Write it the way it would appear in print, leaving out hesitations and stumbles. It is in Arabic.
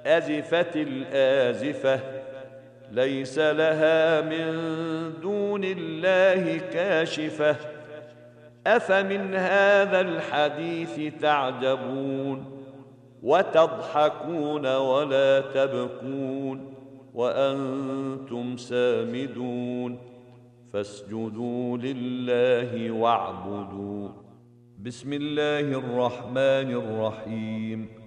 أزفت الآزفة ليس لها من دون الله كاشفة أفمن هذا الحديث تعجبون وتضحكون ولا تبكون وأنتم سامدون فاسجدوا لله واعبدوا. بسم الله الرحمن الرحيم